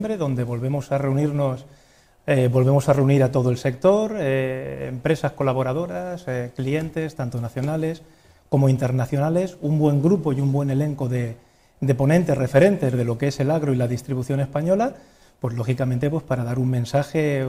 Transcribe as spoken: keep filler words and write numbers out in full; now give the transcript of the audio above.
donde volvemos a reunirnos, eh, volvemos a reunir a todo el sector, eh, empresas colaboradoras, eh, clientes, tanto nacionales como internacionales, un buen grupo y un buen elenco de, de ponentes referentes de lo que es el agro y la distribución española, pues lógicamente pues para dar un mensaje